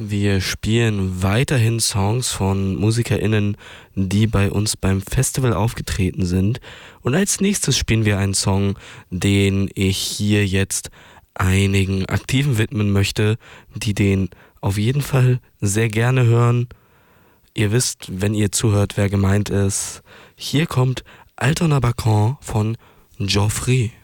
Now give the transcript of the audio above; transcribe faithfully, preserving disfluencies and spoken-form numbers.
Wir spielen weiterhin Songs von MusikerInnen, die bei uns beim Festival aufgetreten sind. Und als nächstes spielen wir einen Song, den ich hier jetzt einigen Aktiven widmen möchte, die den auf jeden Fall sehr gerne hören. Ihr wisst, wenn ihr zuhört, wer gemeint ist. Hier kommt Altona Bacan von Geoffrey.